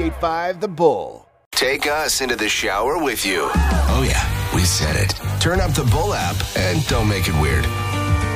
98.5 The Bull. Take us into the shower with you. Oh, yeah, we said it. Turn up the Bull app and don't make it weird.